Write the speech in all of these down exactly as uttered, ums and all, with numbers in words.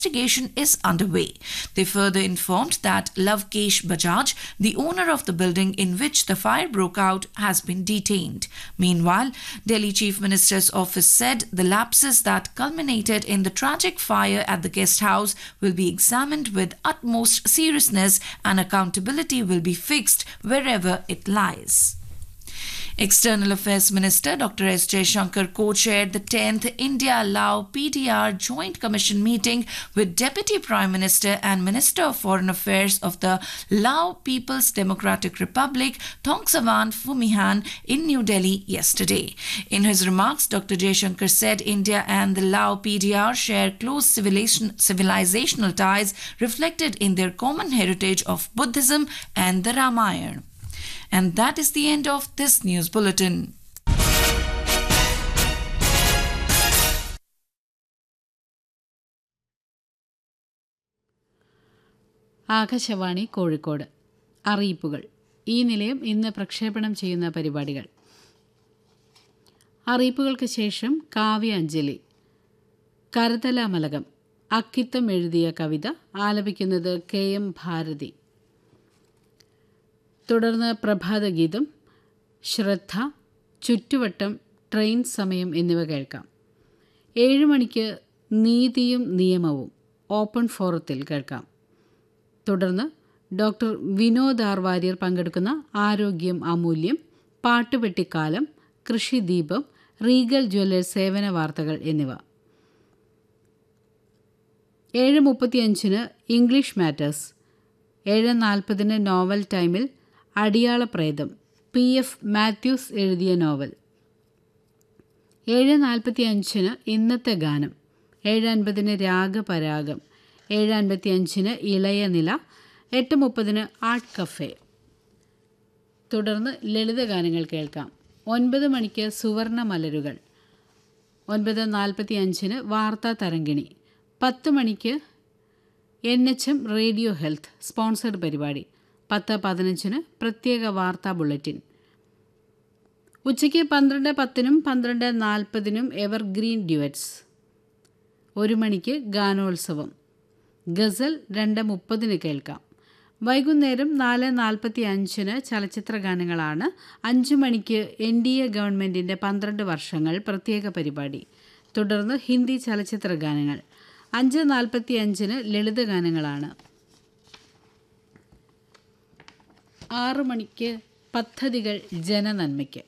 investigation is underway. They further informed that Lavkesh Bajaj, the owner of the building in which the fire broke out, has been detained. Meanwhile, Delhi Chief Minister's office said the lapses that culminated in the tragic fire at the guest house will be examined with utmost seriousness and accountability will be fixed wherever it lies. External Affairs Minister Doctor S. Jaishankar co-chaired the tenth India-Lao P D R Joint Commission meeting with Deputy Prime Minister and Minister of Foreign Affairs of the Lao People's Democratic Republic, Thongsavan Phumihan, in New Delhi yesterday. In his remarks, Doctor Jaishankar said India and the Lao P D R share close civilization, civilizational ties reflected in their common heritage of Buddhism and the Ramayana. And that is the end of this news bulletin. Akashvani Kozhikode. അറിയിപ്പുകൾ. ഈ നിലയം ഇന്ന് പ്രക്ഷേപണം ചെയ്യുന്ന പരിപാടികൾ. അറിയിപ്പുകൾക്ക് ശേഷം കാവ്യാഞ്ജലി. കരതലാമലകം. അക്കിത്തം എഴുതിയ കവിത ആലപിക്കുന്നത് കെ എം ഭാരതി. തുടർന്ന് പ്രഭാതഗീതം, ശ്രദ്ധ, ചുറ്റുവട്ടം, ട്രെയിൻ സമയം എന്നിവ കേൾക്കാം. ഏഴ് മണിക്ക് നീതിയും നിയമവും ഓപ്പൺ ഫോറത്തിൽ കേൾക്കാം. തുടർന്ന് ഡോക്ടർ വിനോദ് ആർ വാര്യർ പങ്കെടുക്കുന്ന ആരോഗ്യം അമൂല്യം, പാട്ടുപെട്ടിക്കാലം, കൃഷിദീപം, റീഗൽ ജ്വല്ലേഴ്സ് സേവന വാർത്തകൾ എന്നിവ. ഏഴ് മുപ്പത്തിയഞ്ചിന് ഇംഗ്ലീഷ് മാറ്റേഴ്സ്. ഏഴ് നാൽപ്പതിന് നോവൽ ടൈമിൽ അടിയാളപ്രേതം, പി എഫ് മാത്യൂസ് എഴുതിയ നോവൽ. ഏഴ് നാൽപ്പത്തി അഞ്ചിന് ഇന്നത്തെ ഗാനം. ഏഴ് അൻപതിന് രാഗപരാഗം. ഏഴ് അൻപത്തി അഞ്ചിന് ഇളയനില. എട്ട് മുപ്പതിന് ആർട്ട് കഫേ. തുടർന്ന് ലളിതഗാനങ്ങൾ കേൾക്കാം. ഒൻപത് മണിക്ക് സുവർണ മലരുകൾ. ഒൻപത് നാൽപ്പത്തി അഞ്ചിന് വാർത്താ തരംഗിണി. പത്ത് മണിക്ക് N H M radio health sponsored പരിപാടി. പത്ത് പതിനഞ്ചിന് പ്രത്യേക വാർത്താ ബുള്ളറ്റിൻ. ഉച്ചയ്ക്ക് പന്ത്രണ്ട് പത്തിനും പന്ത്രണ്ട് നാൽപ്പതിനും എവർഗ്രീൻ ഡ്യുവറ്റ്സ്. ഒരു മണിക്ക് ഗാനോത്സവം. ഗസൽ രണ്ട് മുപ്പതിന് കേൾക്കാം. വൈകുന്നേരം നാല് നാൽപ്പത്തി അഞ്ചിന് ചലച്ചിത്ര ഗാനങ്ങളാണ്. അഞ്ച് മണിക്ക് എൻ ഡി എ ഗവൺമെൻറ്റിൻ്റെ പന്ത്രണ്ട് വർഷങ്ങൾ പ്രത്യേക പരിപാടി. തുടർന്ന് ഹിന്ദി ചലച്ചിത്ര ഗാനങ്ങൾ. അഞ്ച് നാൽപ്പത്തി അഞ്ചിന് ലളിതഗാനങ്ങളാണ്. ആറു മണിക്ക് പദ്ധതികൾ ജനനന്മയ്ക്ക്.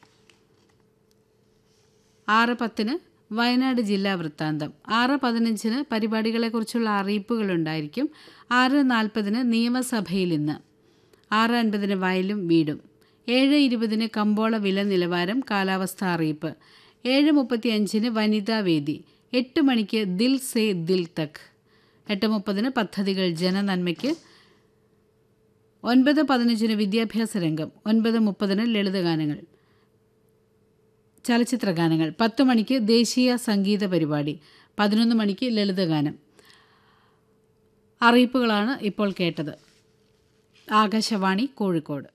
ആറ് പത്തിന് വയനാട് ജില്ലാ വൃത്താന്തം. ആറ് പതിനഞ്ചിന് പരിപാടികളെക്കുറിച്ചുള്ള അറിയിപ്പുകളുണ്ടായിരിക്കും. ആറ് നാൽപ്പതിന് നിയമസഭയിൽ ഇന്ന്. ആറ് അൻപതിന് വയലും വീടും. ഏഴ് ഇരുപതിന് കമ്പോള വില നിലവാരം കാലാവസ്ഥ അറിയിപ്പ്. ഏഴ് മുപ്പത്തി അഞ്ചിന് വനിതാവേദി. എട്ട് മണിക്ക് ദിൽ സേ ദിൽ തക്. എട്ട് മുപ്പതിന് പദ്ധതികൾ ജനനന്മയ്ക്ക്. ഒൻപത് പതിനഞ്ചിന് വിദ്യാഭ്യാസ രംഗം. ഒൻപത് മുപ്പതിന് ലളിതഗാനങ്ങൾ, ചലച്ചിത്ര ഗാനങ്ങൾ. പത്ത് മണിക്ക് ദേശീയ സംഗീത പരിപാടി. പതിനൊന്ന് മണിക്ക് ലളിതഗാനം. അറിയിപ്പുകളാണ് ഇപ്പോൾ കേട്ടത്. ആകാശവാണി കോഴിക്കോട്.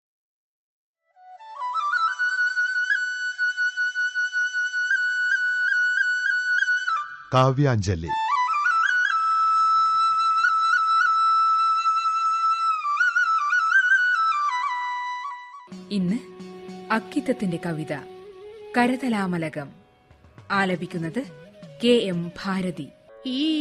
കാവ്യാഞ്ജലി. ഇന്ന് അക്കിത്തത്തിന്റെ കവിത കരതലാമലകം ആലപിക്കുന്നത് കെ എം ഭാരതി. ഈ